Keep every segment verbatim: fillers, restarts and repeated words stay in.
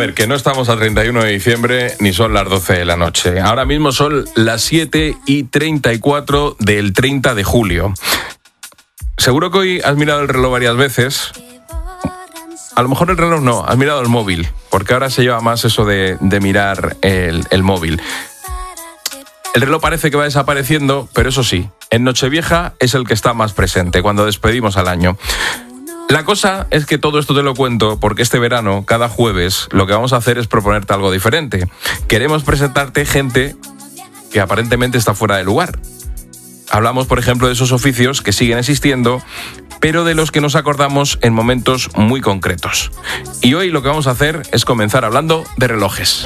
ver, que no estamos a treinta y uno de diciembre ni son las doce de la noche. Ahora mismo son las siete y treinta y cuatro del treinta de julio. Seguro que hoy has mirado el reloj varias veces. A lo mejor el reloj no, has mirado el móvil, porque ahora se lleva más eso de, de mirar el, el móvil. El reloj parece que va desapareciendo, pero eso sí, en Nochevieja es el que está más presente, cuando despedimos al año. La cosa es que todo esto te lo cuento porque este verano, cada jueves, lo que vamos a hacer es proponerte algo diferente. Queremos presentarte gente que aparentemente está fuera de lugar. Hablamos, por ejemplo, de esos oficios que siguen existiendo, pero de los que nos acordamos en momentos muy concretos. Y hoy lo que vamos a hacer es comenzar hablando de relojes.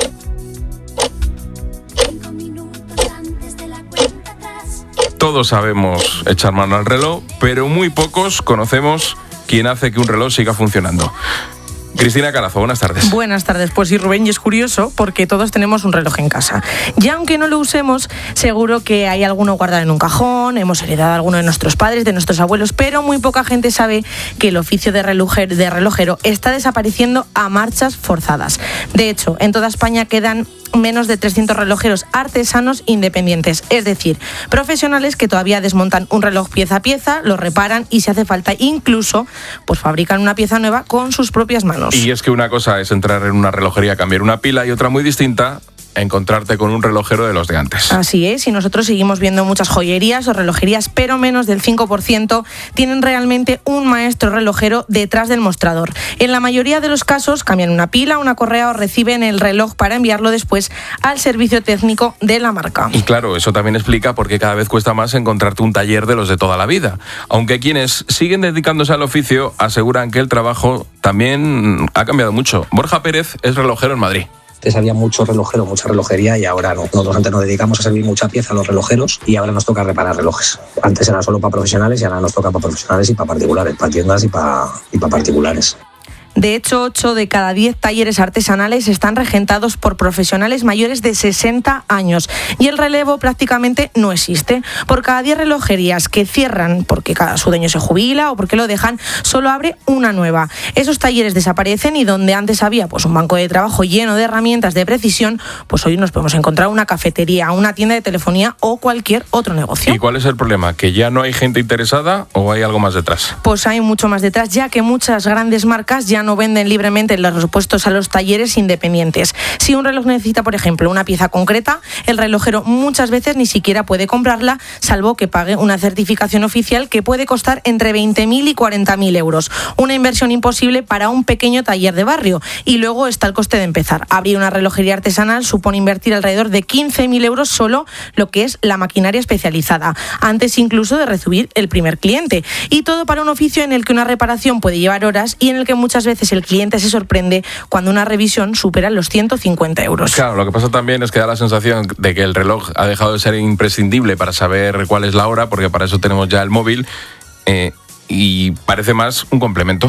Todos sabemos echar mano al reloj, pero muy pocos conocemos quién hace que un reloj siga funcionando. Cristina Carazo, buenas tardes. Buenas tardes. Pues sí, Rubén, y es curioso porque todos tenemos un reloj en casa. Y aunque no lo usemos, seguro que hay alguno guardado en un cajón, hemos heredado alguno de nuestros padres, de nuestros abuelos, pero muy poca gente sabe que el oficio de relojero, de relojero está desapareciendo a marchas forzadas. De hecho, en toda España quedan menos de trescientos relojeros artesanos independientes, es decir, profesionales que todavía desmontan un reloj pieza a pieza, lo reparan y si hace falta incluso pues fabrican una pieza nueva con sus propias manos. Y es que una cosa es entrar en una relojería a cambiar una pila y otra muy distinta, encontrarte con un relojero de los de antes. Así es, y nosotros seguimos viendo muchas joyerías o relojerías, pero menos del cinco por ciento tienen realmente un maestro relojero detrás del mostrador. En la mayoría de los casos cambian una pila, una correa o reciben el reloj para enviarlo después al servicio técnico de la marca. Y claro, eso también explica por qué cada vez cuesta más encontrarte un taller de los de toda la vida. Aunque quienes siguen dedicándose al oficio aseguran que el trabajo también ha cambiado mucho. Borja Pérez es relojero en Madrid. Antes había mucho relojero, mucha relojería y ahora no. Nosotros antes nos dedicamos a servir mucha pieza a los relojeros y ahora nos toca reparar relojes. Antes era solo para profesionales y ahora nos toca para profesionales y para particulares, para tiendas y para, y para particulares. De hecho, ocho de cada diez talleres artesanales están regentados por profesionales mayores de sesenta años y el relevo prácticamente no existe. Por cada diez relojerías que cierran porque cada su dueño se jubila o porque lo dejan, solo abre una nueva. Esos talleres desaparecen y donde antes había pues un banco de trabajo lleno de herramientas de precisión, pues hoy nos podemos encontrar una cafetería, una tienda de telefonía o cualquier otro negocio. ¿Y cuál es el problema? ¿Que ya no hay gente interesada o hay algo más detrás? Pues hay mucho más detrás, ya que muchas grandes marcas ya no venden libremente los repuestos a los talleres independientes. Si un reloj necesita, por ejemplo, una pieza concreta, el relojero muchas veces ni siquiera puede comprarla, salvo que pague una certificación oficial que puede costar entre veinte mil y cuarenta mil euros. Una inversión imposible para un pequeño taller de barrio. Y luego está el coste de empezar. Abrir una relojería artesanal supone invertir alrededor de quince mil euros solo lo que es la maquinaria especializada, antes incluso de recibir el primer cliente. Y todo para un oficio en el que una reparación puede llevar horas y en el que muchas veces el cliente se sorprende cuando una revisión supera los ciento cincuenta euros. Claro, lo que pasa también es que da la sensación de que el reloj ha dejado de ser imprescindible para saber cuál es la hora, porque para eso tenemos ya el móvil, eh, y parece más un complemento.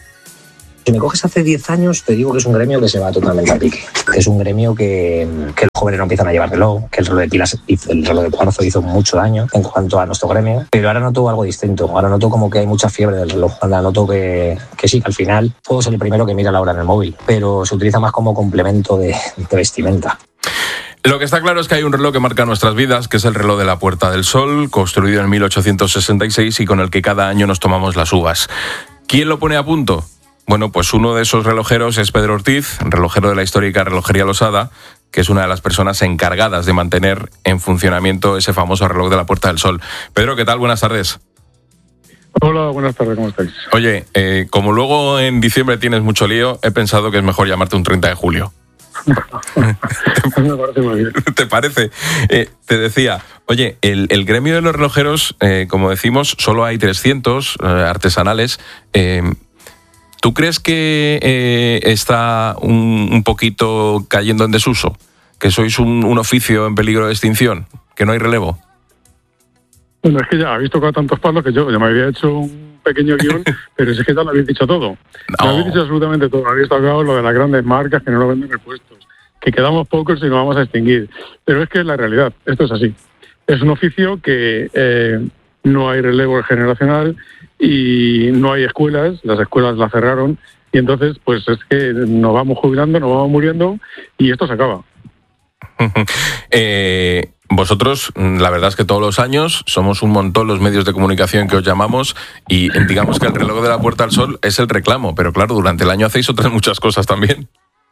Si me coges hace diez años, te digo que es un gremio que se va totalmente a pique. Es un gremio que, que los jóvenes no empiezan a llevar reloj, que el reloj de pilas, el reloj de cuarzo hizo mucho daño en cuanto a nuestro gremio. Pero ahora noto algo distinto. Ahora noto como que hay mucha fiebre del reloj. Ahora noto que, que sí, que al final puedo ser el primero que mira la hora en el móvil, pero se utiliza más como complemento de, de vestimenta. Lo que está claro es que hay un reloj que marca nuestras vidas, que es el reloj de la Puerta del Sol, construido en mil ochocientos sesenta y seis y con el que cada año nos tomamos las uvas. ¿Quién lo pone a punto? Bueno, pues uno de esos relojeros es Pedro Ortiz, relojero de la histórica relojería Losada, que es una de las personas encargadas de mantener en funcionamiento ese famoso reloj de la Puerta del Sol. Pedro, ¿qué tal? Buenas tardes. Hola, buenas tardes, ¿cómo estáis? Oye, eh, como luego en diciembre tienes mucho lío, he pensado que es mejor llamarte un treinta de julio. Me parece muy bien. ¿Te parece? Eh, te decía, oye, el, el gremio de los relojeros, eh, como decimos, solo hay trescientos eh, artesanales. Eh, ¿Tú crees que eh, está un, un poquito cayendo en desuso? ¿Que sois un, un oficio en peligro de extinción? ¿Que no hay relevo? Bueno, es que ya habéis tocado tantos palos que yo ya me había hecho un pequeño guión, pero es que ya lo habéis dicho todo. No. Lo habéis dicho absolutamente todo. Habéis tocado lo de las grandes marcas que no lo venden repuestos, que quedamos pocos y nos vamos a extinguir. Pero es que es la realidad, esto es así. Es un oficio que eh, no hay relevo generacional y no hay escuelas, las escuelas las cerraron y entonces pues es que nos vamos jubilando, nos vamos muriendo y esto se acaba. eh, vosotros, la verdad es que todos los años somos un montón los medios de comunicación que os llamamos y digamos que el reloj de la Puerta al Sol es el reclamo, pero claro, durante el año hacéis otras muchas cosas también.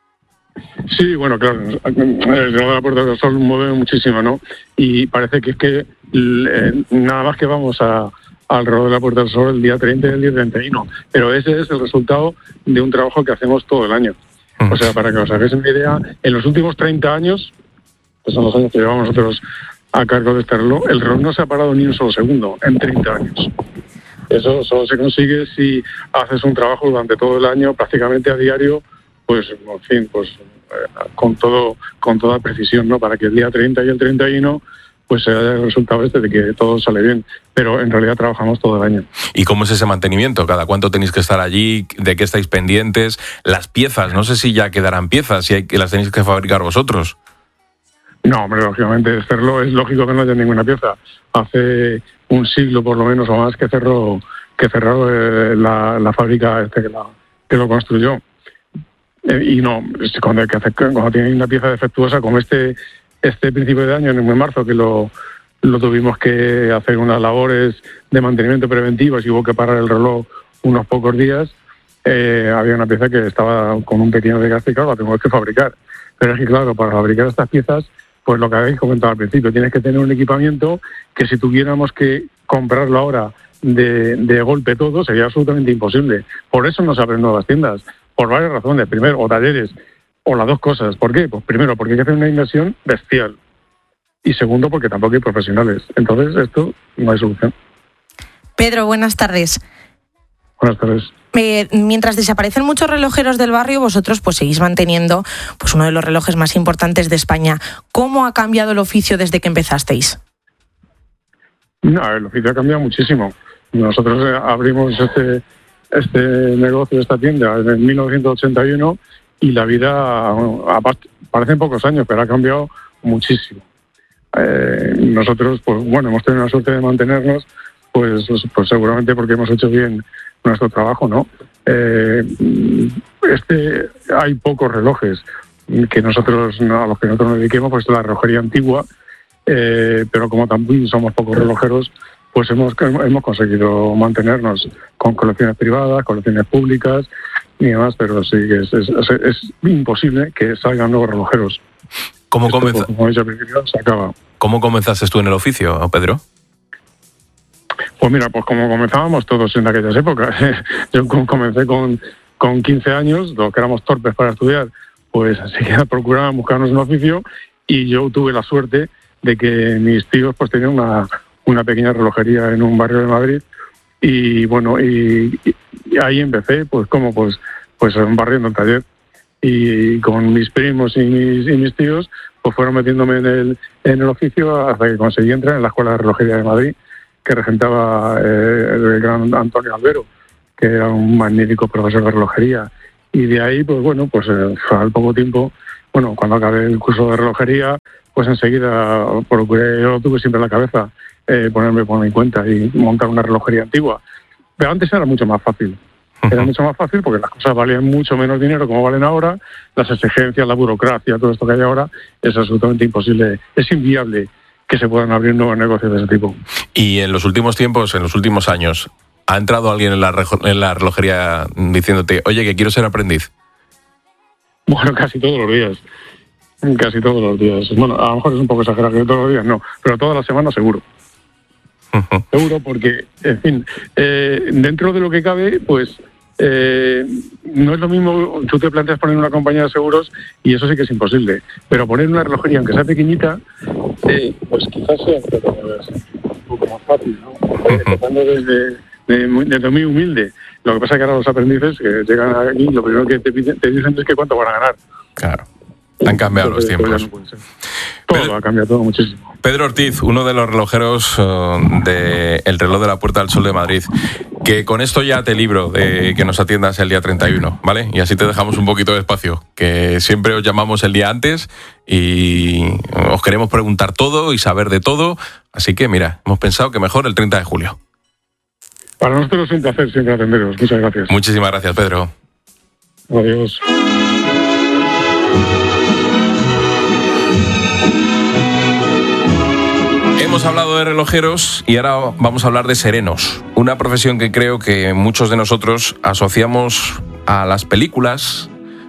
Sí, bueno, claro, el reloj de la Puerta del Sol mueve muchísimo, ¿no? Y parece que es que eh, nada más que vamos a, al reloj de la Puerta del Sol el día treinta y el día treinta y uno, pero ese es el resultado de un trabajo que hacemos todo el año. O sea, para que os hagáis una idea, en los últimos treinta años, que son los años que llevamos nosotros a cargo de este reloj, el reloj no se ha parado ni un solo segundo en treinta años. Eso solo se consigue si haces un trabajo durante todo el año, prácticamente a diario, pues, en fin, pues con todo con toda precisión, ¿no? Para que el día treinta y el treinta y uno pues se haya el resultado este de que todo sale bien. Pero en realidad trabajamos todo el año. ¿Y cómo es ese mantenimiento? ¿Cada cuánto tenéis que estar allí? ¿De qué estáis pendientes? Las piezas, no sé si ya quedarán piezas, si hay que las tenéis que fabricar vosotros. No, hombre, lógicamente este reloj es lógico que no haya ninguna pieza. Hace un siglo por lo menos o más que cerró que cerró eh, la, la fábrica este que, la, que lo construyó. Eh, y no, cuando, hay que hacer, cuando tiene una pieza defectuosa como este este principio de año, en el mes de marzo, que lo, lo tuvimos que hacer unas labores de mantenimiento preventivas y hubo que parar el reloj unos pocos días, eh, había una pieza que estaba con un pequeño desgaste y claro, la tenemos que fabricar. Pero es que claro, para fabricar estas piezas, pues lo que habéis comentado al principio, tienes que tener un equipamiento que si tuviéramos que comprarlo ahora de, de golpe todo, sería absolutamente imposible. Por eso no se abren nuevas tiendas, por varias razones. Primero, o talleres, o las dos cosas. ¿Por qué? Pues primero, porque hay que hacer una inversión bestial. Y segundo, porque tampoco hay profesionales. Entonces, esto no hay solución. Pedro, buenas tardes. Buenas tardes. Eh, mientras desaparecen muchos relojeros del barrio, vosotros pues seguís manteniendo pues uno de los relojes más importantes de España. ¿Cómo ha cambiado el oficio desde que empezasteis? No, el oficio ha cambiado muchísimo. Nosotros eh, abrimos este, este negocio, esta tienda, en mil novecientos ochenta y uno y la vida, bueno, parecen pocos años, pero ha cambiado muchísimo. Eh, nosotros, pues bueno, hemos tenido la suerte de mantenernos, pues, pues seguramente porque hemos hecho bien nuestro trabajo, ¿no? Eh, este, hay pocos relojes que nosotros, a los que nosotros nos dediquemos, pues la relojería antigua, eh, pero como también somos pocos relojeros, pues hemos, hemos conseguido mantenernos con colecciones privadas, colecciones públicas y demás, pero sí que es, es, es, es imposible que salgan nuevos relojeros. ¿Cómo, Esto, comenza... como he dicho al principio, se acaba. ¿Cómo comenzaste tú en el oficio, Pedro? Pues mira, pues como comenzábamos todos en aquellas épocas. Yo comencé con, con quince años, los que éramos torpes para estudiar, pues así que procuraban buscarnos un oficio y yo tuve la suerte de que mis tíos pues tenían una, una pequeña relojería en un barrio de Madrid y bueno, y, y ahí empecé, pues como pues, pues barriendo el taller y con mis primos y mis, y mis tíos pues fueron metiéndome en el, en el oficio hasta que conseguí entrar en la Escuela de Relojería de Madrid, que regentaba eh, el gran Antonio Albero, que era un magnífico profesor de relojería. Y de ahí, pues bueno, pues eh, al poco tiempo, bueno, cuando acabé el curso de relojería, pues enseguida procuré, yo lo tuve siempre en la cabeza, eh, ponerme por mi cuenta y montar una relojería antigua. Pero antes era mucho más fácil. Era mucho más fácil porque las cosas valían mucho menos dinero como valen ahora, las exigencias, la burocracia, todo esto que hay ahora, es absolutamente imposible, es inviable que se puedan abrir nuevos negocios de ese tipo. Y en los últimos tiempos, en los últimos años, ¿ha entrado alguien en la, en la relojería diciéndote, oye, que quiero ser aprendiz? Bueno, casi todos los días. Casi todos los días. Bueno, a lo mejor es un poco exagerado que todos los días, no, pero todas las semanas seguro. Uh-huh. Seguro porque, en fin, eh, dentro de lo que cabe, pues eh, no es lo mismo, tú te planteas poner una compañía de seguros y eso sí que es imposible, pero poner una relojería, aunque sea pequeñita, eh, pues quizás sea un poco más fácil, ¿no? Empezando desde, de, desde muy humilde. Lo que pasa es que ahora los aprendices que llegan aquí, lo primero que te, piden, te dicen es que cuánto van a ganar. Claro. Han cambiado los tiempos. Pues no todo Pedro, ha cambiado todo muchísimo. Pedro Ortiz, uno de los relojeros uh, del reloj de la Puerta del Sol de Madrid, que con esto ya te libro de que nos atiendas el día treinta y uno, ¿vale? Y así te dejamos un poquito de espacio, que siempre os llamamos el día antes y os queremos preguntar todo y saber de todo, así que mira, hemos pensado que mejor el treinta de julio. Para nosotros es un placer siempre atenderos. Muchas gracias. Muchísimas gracias, Pedro. Adiós. Hemos hablado de relojeros y ahora vamos a hablar de serenos, una profesión que creo que muchos de nosotros asociamos a las películas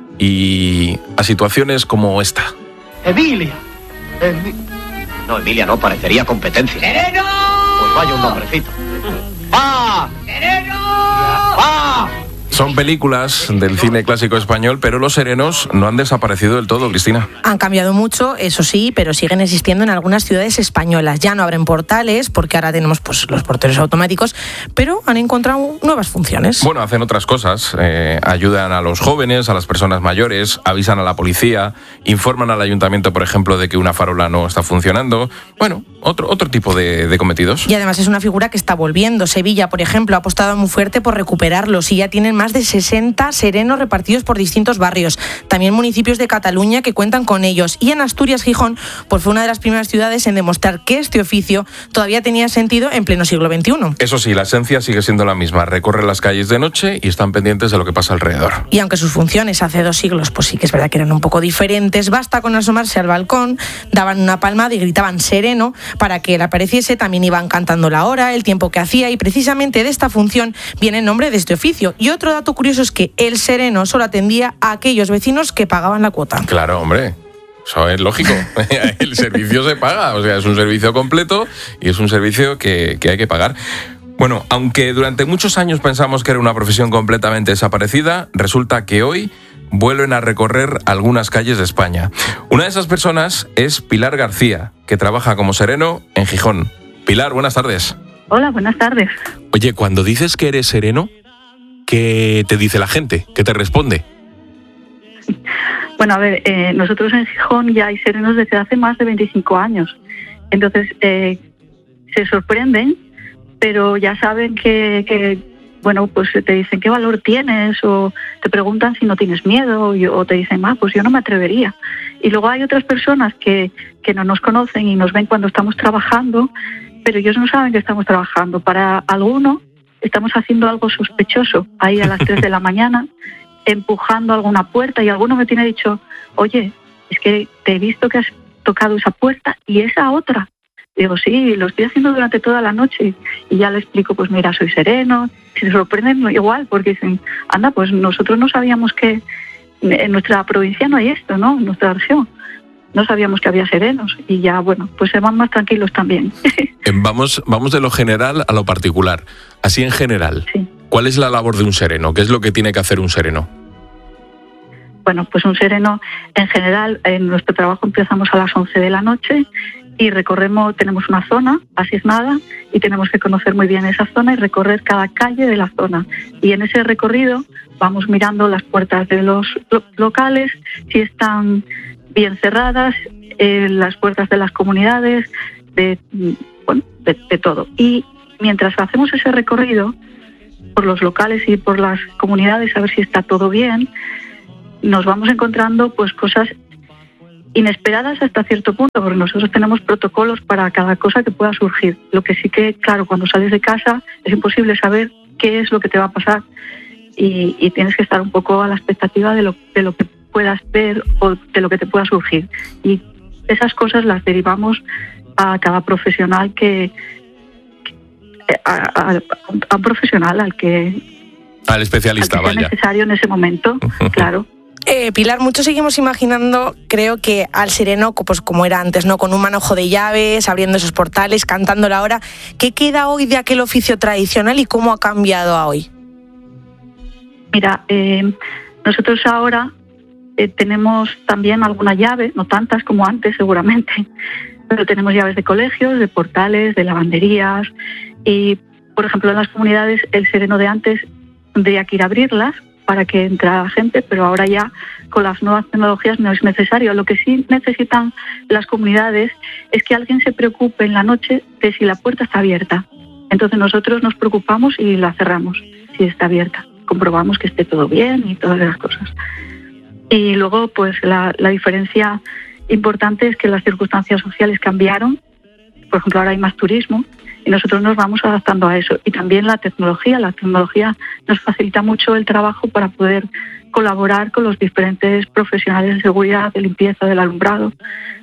y a situaciones como esta. Emilia. Emi... No, Emilia no, parecería competencia. ¡Sereno! Pues vaya un nombrecito. ¡Va! ¡Sereno! ¡Va! Son películas del cine clásico español, pero los serenos no han desaparecido del todo, Cristina. Han cambiado mucho, eso sí, pero siguen existiendo en algunas ciudades españolas. Ya no abren portales, porque ahora tenemos pues, los porteros automáticos, pero han encontrado nuevas funciones. Bueno, hacen otras cosas. Eh, ayudan a los jóvenes, a las personas mayores, avisan a la policía, informan al ayuntamiento, por ejemplo, de que una farola no está funcionando. Bueno, otro, otro tipo de, de cometidos. Y además es una figura que está volviendo. Sevilla, por ejemplo, ha apostado muy fuerte por recuperarlos y ya tienen más de sesenta serenos repartidos por distintos barrios. También municipios de Cataluña que cuentan con ellos. Y en Asturias, Gijón, pues fue una de las primeras ciudades en demostrar que este oficio todavía tenía sentido en pleno siglo veintiuno. Eso sí, la esencia sigue siendo la misma. Recorren las calles de noche y están pendientes de lo que pasa alrededor. Y aunque sus funciones hace dos siglos, pues sí que es verdad que eran un poco diferentes, basta con asomarse al balcón, daban una palmada y gritaban sereno para que él apareciese. También iban cantando la hora, el tiempo que hacía, y precisamente de esta función viene el nombre de este oficio. Y otro dato curioso es que el sereno solo atendía a aquellos vecinos que pagaban la cuota. Claro, hombre. Eso es lógico. El servicio se paga. O sea, es un servicio completo y es un servicio que, que hay que pagar. Bueno, aunque durante muchos años pensamos que era una profesión completamente desaparecida, resulta que hoy vuelven a recorrer algunas calles de España. Una de esas personas es Pilar García, que trabaja como sereno en Gijón. Pilar, buenas tardes. Hola, buenas tardes. Oye, cuando dices que eres sereno, ¿qué te dice la gente? ¿Qué te responde? Bueno, a ver, eh, nosotros en Gijón ya hay serenos desde hace más de veinticinco años. Entonces, eh, se sorprenden, pero ya saben que, que, bueno, pues te dicen qué valor tienes, o te preguntan si no tienes miedo, o te dicen, ah, pues yo no me atrevería. Y luego hay otras personas que, que no nos conocen y nos ven cuando estamos trabajando, pero ellos no saben que estamos trabajando. Para alguno estamos haciendo algo sospechoso ahí a las tres de la mañana, empujando alguna puerta, y alguno me tiene dicho, oye, es que te he visto que has tocado esa puerta y esa otra. Digo, sí, lo estoy haciendo durante toda la noche. Y ya le explico, pues mira, soy sereno. Se sorprenden igual porque dicen, anda, pues nosotros no sabíamos que en nuestra provincia no hay esto, ¿no? En nuestra región no sabíamos que había serenos, y ya, bueno, pues se van más tranquilos también. Vamos, vamos de lo general a lo particular. Así en general, sí. ¿Cuál es la labor de un sereno? ¿Qué es lo que tiene que hacer un sereno? Bueno, pues un sereno, en general, en nuestro trabajo empezamos a las once de la noche y recorremos, tenemos una zona asignada y tenemos que conocer muy bien esa zona y recorrer cada calle de la zona. Y en ese recorrido vamos mirando las puertas de los lo- locales, si están bien cerradas, eh, las puertas de las comunidades, de, bueno, de, de todo. Y mientras hacemos ese recorrido por los locales y por las comunidades, a ver si está todo bien, nos vamos encontrando pues cosas inesperadas hasta cierto punto, porque nosotros tenemos protocolos para cada cosa que pueda surgir. Lo que sí que, claro, cuando sales de casa es imposible saber qué es lo que te va a pasar, y, y tienes que estar un poco a la expectativa de lo, de lo que puedas ver o de lo que te pueda surgir. Y esas cosas las derivamos a cada profesional que... A, a, a un profesional al que... Al especialista, al que sea vaya. necesario en ese momento, claro. Eh, Pilar, muchos seguimos imaginando, creo que al sereno, pues como era antes, ¿no? Con un manojo de llaves, abriendo esos portales, cantando la hora. ¿Qué queda hoy de aquel oficio tradicional y cómo ha cambiado a hoy? Mira, eh, nosotros ahora eh, tenemos también alguna llave, no tantas como antes seguramente, pero tenemos llaves de colegios, de portales, de lavanderías, y, por ejemplo, en las comunidades el sereno de antes tendría que ir a abrirlas para que entrara gente, pero ahora ya con las nuevas tecnologías no es necesario. Lo que sí necesitan las comunidades es que alguien se preocupe en la noche de si la puerta está abierta. Entonces nosotros nos preocupamos y la cerramos si está abierta. Comprobamos que esté todo bien y todas esas cosas. Y luego, pues la, la diferencia importante es que las circunstancias sociales cambiaron. Por ejemplo, ahora hay más turismo y nosotros nos vamos adaptando a eso. Y también la tecnología, la tecnología nos facilita mucho el trabajo para poder colaborar con los diferentes profesionales de seguridad, de limpieza, del alumbrado.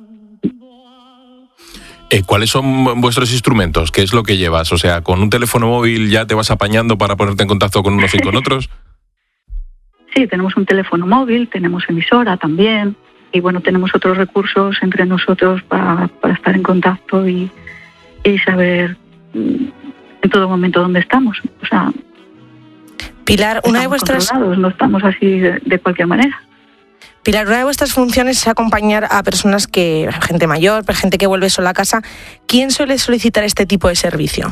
Eh, ¿Cuáles son vuestros instrumentos? ¿Qué es lo que llevas? O sea, ¿con un teléfono móvil ya te vas apañando para ponerte en contacto con unos y con otros? Sí, tenemos un teléfono móvil, tenemos emisora también, y bueno, tenemos otros recursos entre nosotros para, para estar en contacto y, y saber en todo momento dónde estamos. O sea, Pilar, una de vuestras... no estamos así de, de cualquier manera. Pilar, una de vuestras funciones es acompañar a personas que, gente mayor, gente que vuelve sola a casa. ¿Quién suele solicitar este tipo de servicio?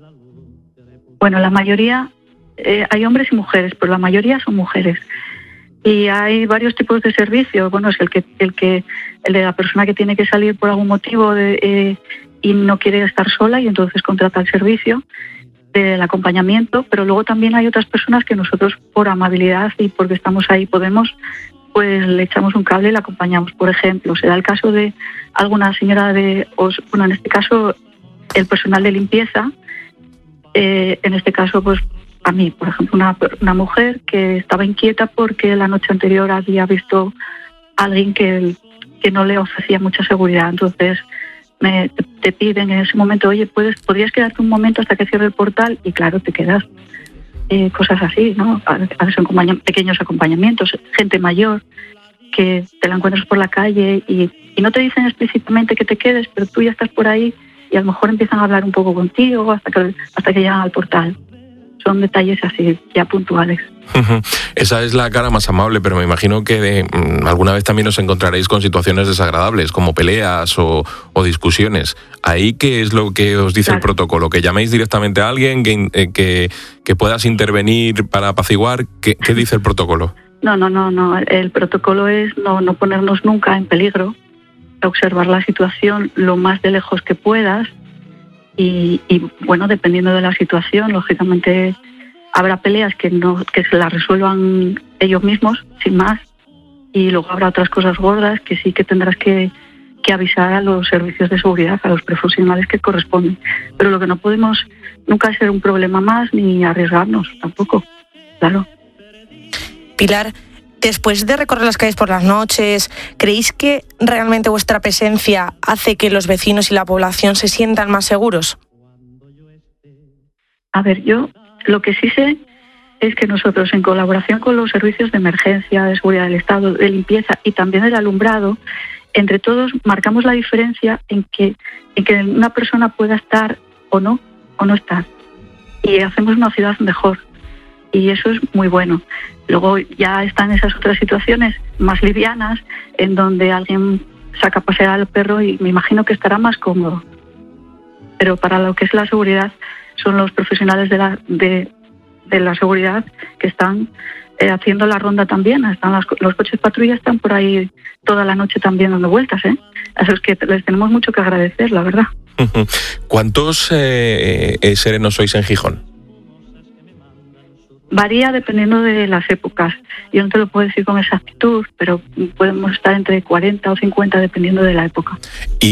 Bueno, la mayoría, eh, hay hombres y mujeres, pero la mayoría son mujeres. Y hay varios tipos de servicios. Bueno, es el que, el que, el de la persona que tiene que salir por algún motivo de, eh, y no quiere estar sola y entonces contrata el servicio del acompañamiento. Pero luego también hay otras personas que nosotros, por amabilidad y porque estamos ahí, podemos, pues le echamos un cable y la acompañamos. Por ejemplo, se da el caso de alguna señora de, o, bueno, en este caso el personal de limpieza, eh, en este caso, pues a mí, por ejemplo, una, una mujer que estaba inquieta porque la noche anterior había visto a alguien que, que no le ofrecía mucha seguridad. Entonces me, te, te piden en ese momento, oye, puedes, podrías quedarte un momento hasta que cierre el portal, y claro, te quedas. Eh, cosas así, ¿no? A veces acompañan, pequeños acompañamientos, gente mayor que te la encuentras por la calle y, y no te dicen explícitamente que te quedes, pero tú ya estás por ahí y a lo mejor empiezan a hablar un poco contigo hasta que, hasta que llegan al portal. Son detalles así, ya puntuales. Esa es la cara más amable, pero me imagino que de, alguna vez también os encontraréis con situaciones desagradables, como peleas o, o discusiones. ¿Ahí qué es lo que os dice claro. el protocolo? ¿Que llaméis directamente a alguien, que, eh, que, que puedas intervenir para apaciguar? ¿Qué, qué dice el protocolo? No, no, no, no. El protocolo es no, no ponernos nunca en peligro, observar la situación lo más de lejos que puedas y, y bueno, dependiendo de la situación, lógicamente habrá peleas que no que se las resuelvan ellos mismos, sin más, y luego habrá otras cosas gordas que sí que tendrás que, que avisar a los servicios de seguridad, a los profesionales que corresponden. Pero lo que no podemos nunca es ser un problema más ni arriesgarnos tampoco, claro. Pilar, después de recorrer las calles por las noches, ¿creéis que realmente vuestra presencia hace que los vecinos y la población se sientan más seguros? A ver, yo lo que sí sé es que nosotros, en colaboración con los servicios de emergencia, de seguridad del Estado, de limpieza y también del alumbrado, entre todos marcamos la diferencia en que, en que una persona pueda estar o no, o no estar. Y hacemos una ciudad mejor. Y eso es muy bueno. Luego ya están esas otras situaciones más livianas, en donde alguien saca a pasear al perro y me imagino que estará más cómodo. Pero para lo que es la seguridad, son los profesionales de la, de, de la seguridad que están eh, haciendo la ronda también. Están las, los coches patrulla están por ahí toda la noche también dando vueltas, ¿eh? A esos que les tenemos mucho que agradecer, la verdad. ¿Cuántos eh, eh, serenos sois en Gijón? Varía dependiendo de las épocas. Yo no te lo puedo decir con exactitud, pero podemos estar entre cuarenta o cincuenta dependiendo de la época. Y